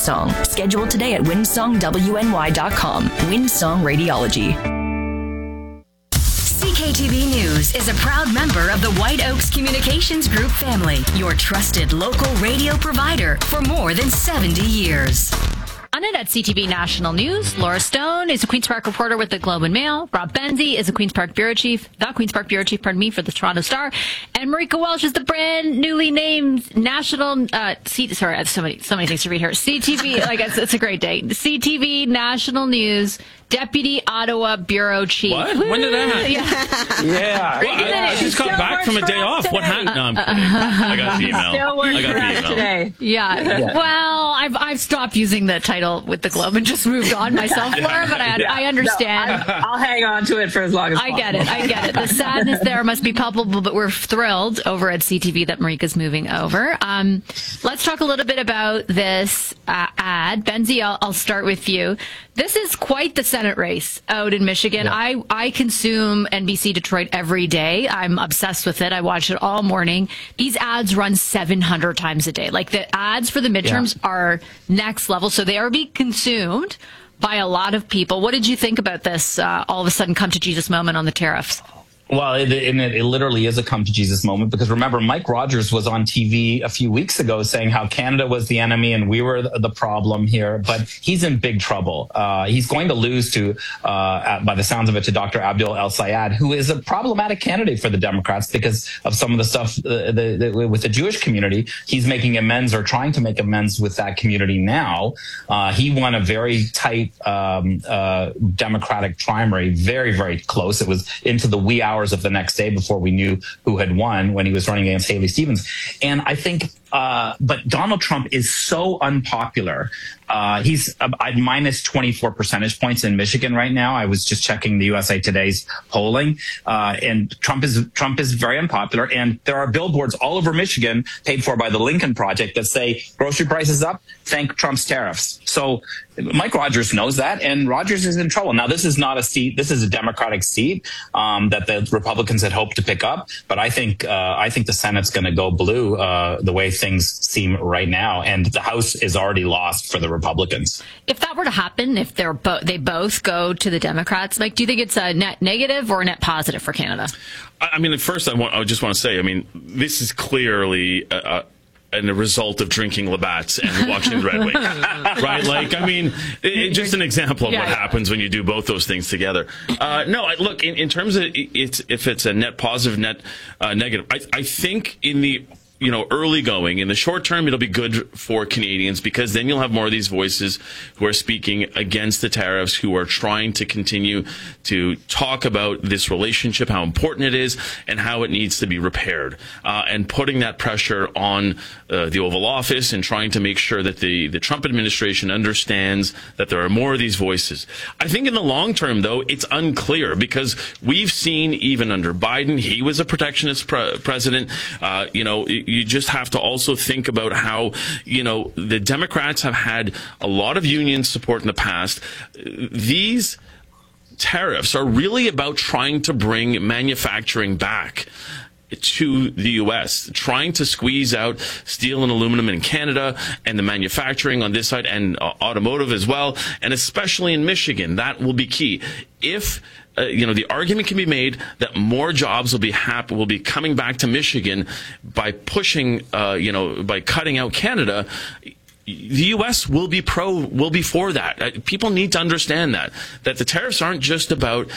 Windsong. Schedule today at windsongwny.com. Windsong Radiology. CKTV News is a proud member of the White Oaks Communications Group family, your trusted local radio provider for more than 70 years. On it at CTV National News, Laura Stone is a Queen's Park reporter with the Globe and Mail. Rob Benzie is a Queen's Park bureau chief, for the Toronto Star. And Marika Welsh is the brand newly named national, sorry, I have so many things to read here. CTV, I guess it's a great day. CTV National News Deputy Ottawa Bureau Chief. What? When did that happen? Yeah. Well, I just got back from a day off. Today. What happened? No, I'm kidding. I got the email. Still works for us today. Yeah. Well, I've stopped using the title with the Globe and just moved on myself, Laura, but I understand. No, I'll hang on to it for as long as possible. I get it. The sadness there must be palpable, but we're thrilled over at CTV that Marika's moving over. Let's talk a little bit about this ad. Benzie, I'll start with you. This is quite the Senate race out in Michigan. Yeah. I consume NBC Detroit every day. I'm obsessed with it. I watch it all morning. These ads run 700 times a day. Like, the ads for the midterms are next level. So they are being consumed by a lot of people. What did you think about this all of a sudden come to Jesus moment on the tariffs? Well, it literally is a come to Jesus moment, because remember, Mike Rogers was on TV a few weeks ago saying how Canada was the enemy and we were the problem here. But he's in big trouble. He's going to lose to, by the sounds of it, to Dr. Abdul El-Sayed, who is a problematic candidate for the Democrats because of some of the stuff with the Jewish community. He's making amends, or trying to make amends with that community now. He won a very tight Democratic primary, very, very close. It was into the wee hours of the next day before we knew who had won, when he was running against Haley Stevens. And I think, but Donald Trump is so unpopular. He's at minus 24 percentage points in Michigan right now. I was just checking the USA Today's polling, and Trump is very unpopular. And there are billboards all over Michigan paid for by the Lincoln Project that say grocery prices up, thank Trump's tariffs. So Mike Rogers knows that, and Rogers is in trouble. Now, this is not a seat. This is a Democratic seat that the Republicans had hoped to pick up. But I think the Senate's going to go blue the way things seem right now, and the House is already lost for the Republicans. If that were to happen, if they both go to the Democrats, like, do you think it's a net negative or a net positive for Canada? I mean, at first, I just want to say, I mean, this is clearly a result of drinking Labatt's and watching the Red Wings, right? Like, I mean, just an example of what happens when you do both those things together. No, look, in terms of if it's a net positive, net negative, I think in the early going, in the short term, it'll be good for Canadians, because then you'll have more of these voices who are speaking against the tariffs, who are trying to continue to talk about this relationship, how important it is, and how it needs to be repaired, and putting that pressure on the Oval Office, and trying to make sure that the Trump administration understands that there are more of these voices. I think in the long term, though, it's unclear, because we've seen, even under Biden, he was a protectionist president. You just have to also think about how, the Democrats have had a lot of union support in the past. These tariffs are really about trying to bring manufacturing back to the U.S., trying to squeeze out steel and aluminum in Canada, and the manufacturing on this side, and automotive as well, and especially in Michigan. That will be key. If the argument can be made that more jobs will be coming back to Michigan by pushing, by cutting out Canada. The U.S. will be for that. People need to understand that the tariffs aren't just about,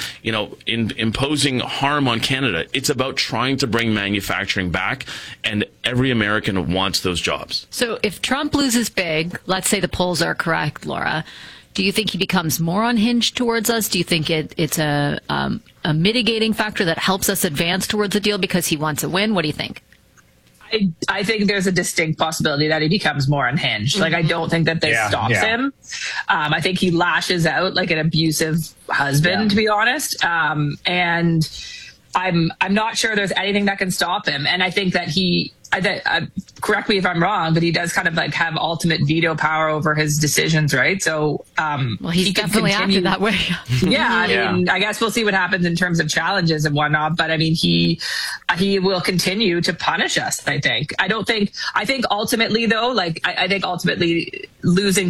imposing harm on Canada. It's about trying to bring manufacturing back, and every American wants those jobs. So if Trump loses big, let's say the polls are correct, Laura, do you think he becomes more unhinged towards us? Do you think it's a mitigating factor that helps us advance towards a deal because he wants a win? What do you think? I think there's a distinct possibility that he becomes more unhinged. Like, I don't think that this stops him. I think he lashes out like an abusive husband, to be honest. And I'm not sure there's anything that can stop him. And I think that correct me if I'm wrong, but he does kind of like have ultimate veto power over his decisions, right? So, he's definitely acted that way. I mean, I guess we'll see what happens in terms of challenges and whatnot. But I mean, he will continue to punish us, I think. I think ultimately, though, I think ultimately losing